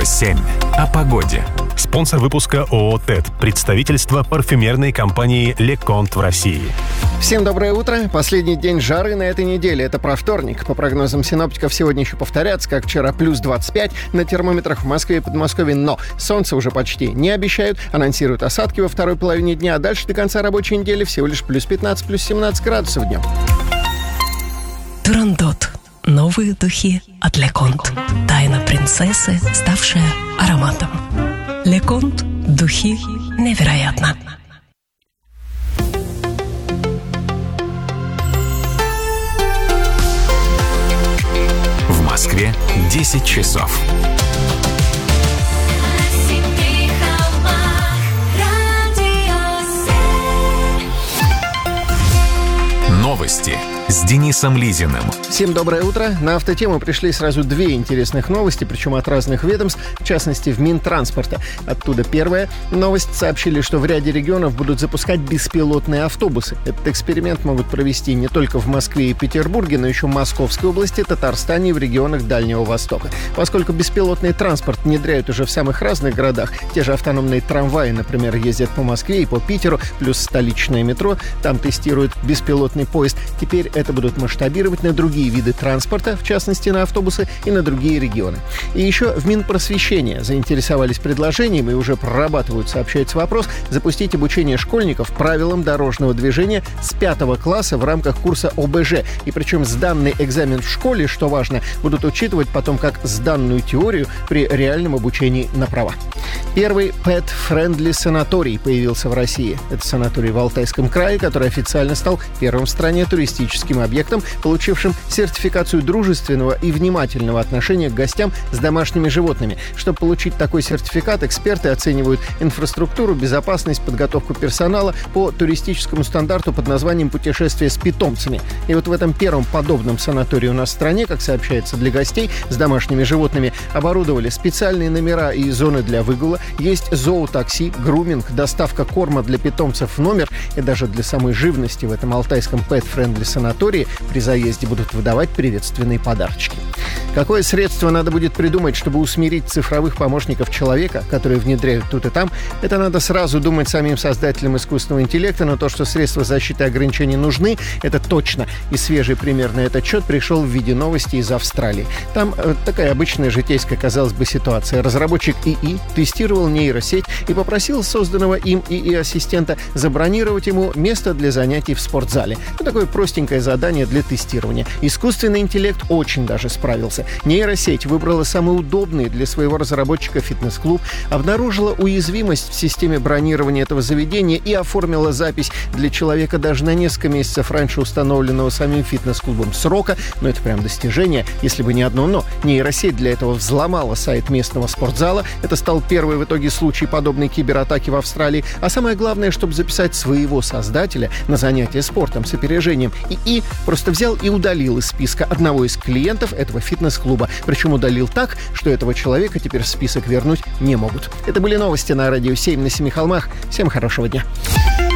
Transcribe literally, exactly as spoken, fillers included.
семь. О погоде. Спонсор выпуска ООО «ТЭД». Представительство парфюмерной компании «Леконт» в России. Всем доброе утро. Последний день жары на этой неделе. Это про вторник. По прогнозам синоптиков, сегодня еще повторяться, как вчера, плюс двадцать пять на термометрах в Москве и Подмосковье. Но солнце уже почти не обещают. Анонсируют осадки во второй половине дня. А дальше до конца рабочей недели всего лишь плюс пятнадцать, плюс семнадцать градусов днем. Турандот. Новые духи от Леконт. Тайна принцессы, ставшая ароматом. Леконт. Духи невероятно. В Москве десять часов. Новости с Денисом Лизиным. Всем доброе утро. На автотему пришли сразу две интересных новости, причем от разных ведомств, в частности, в Минтранспорта. Оттуда первая новость. Сообщили, что в ряде регионов будут запускать беспилотные автобусы. Этот эксперимент могут провести не только в Москве и Петербурге, но еще в Московской области, Татарстане и в регионах Дальнего Востока. Поскольку беспилотный транспорт внедряют уже в самых разных городах, те же автономные трамваи, например, ездят по Москве и по Питеру, плюс столичное метро, там тестируют беспилотный поезд. Теперь это будут масштабировать на другие виды транспорта, в частности, на автобусы и на другие регионы. И еще в Минпросвещение заинтересовались предложением и уже прорабатывают, сообщается вопрос, запустить обучение школьников правилам дорожного движения с пятого класса в рамках курса О Бэ Жэ. И причем сданный экзамен в школе, что важно, будут учитывать потом как сданную теорию при реальном обучении на права. Первый pet-friendly санаторий появился в России. Это санаторий в Алтайском крае, который официально стал первым в стране туристическим объектом, получившим сертификацию дружественного и внимательного отношения к гостям с домашними животными. Чтобы получить такой сертификат, эксперты оценивают инфраструктуру, безопасность, подготовку персонала по туристическому стандарту под названием «Путешествие с питомцами». И вот в этом первом подобном санатории у нас в стране, как сообщается, для гостей с домашними животными оборудовали специальные номера и зоны для выгула, есть зоотакси, груминг, доставка корма для питомцев в номер, и даже для самой живности в этом алтайском pet-friendly санатории при заезде будут выдавать приветственные подарочки. Какое средство надо будет придумать, чтобы усмирить цифровых помощников человека, которые внедряют тут и там, это надо сразу думать самим создателям искусственного интеллекта, но то, что средства защиты и ограничений нужны, это точно. И свежий пример на этот счет пришел в виде новости из Австралии. Там э, такая обычная житейская, казалось бы, ситуация. Разработчик ИИ тестировал нейросеть и попросил созданного им ИИ-ассистента забронировать ему место для занятий в спортзале. Ну, такое простенькое задание для тестирования. Искусственный интеллект очень даже справился. Нейросеть выбрала самый удобный для своего разработчика фитнес-клуб, обнаружила уязвимость в системе бронирования этого заведения и оформила запись для человека даже на несколько месяцев раньше установленного самим фитнес-клубом срока. Но это прям достижение, если бы не одно «но». Нейросеть для этого взломала сайт местного спортзала. Это стал первый в итоге случай подобной кибератаки в Австралии. А самое главное, чтобы записать своего создателя на занятия спортом с опережением, ИИ просто взял и удалил из списка одного из клиентов этого фитнес-клуба. Причем удалил так, что этого человека теперь в список вернуть не могут. Это были новости на Радио семь на Семи холмах. Всем хорошего дня.